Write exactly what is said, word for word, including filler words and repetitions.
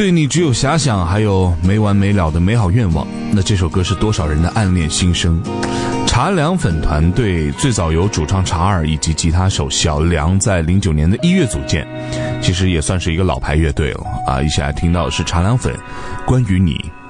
对你只有遐想，还有没完没了的美好愿望。那这首歌是多少人的暗恋心声。茶凉粉团队最早由主唱查尔以及吉他手小梁在零九年的一月组建，其实也算是一个老牌乐队了啊。一起来听到的是茶凉粉关于你。